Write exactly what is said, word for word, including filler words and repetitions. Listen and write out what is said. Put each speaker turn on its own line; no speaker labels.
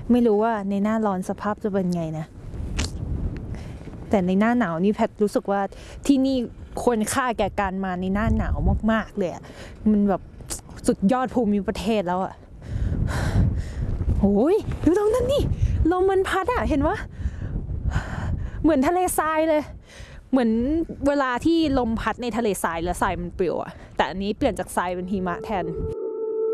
ไม่รู้ว่าในหน้าร้อนสภาพจะเป็นไงนะแต่ในหน้าหนาวนี่แพทรู้สึกว่าที่นี่ควรค่าแก่การมาในหน้าหนาวมากๆเลยอ่ะมันแบบสุดยอดภูมิประเทศแล้วอ่ะโอ้ยดูตรงนั้นนี่ลมมันพัดอ่ะเห็นวะเหมือนทะเลทรายเลยเหมือนเวลาที่ลมพัดในทะเลทรายแล้วทรายมันปลิวอ่ะแต่อันนี้เปลี่ยนจากทรายเป็นหิมะแทน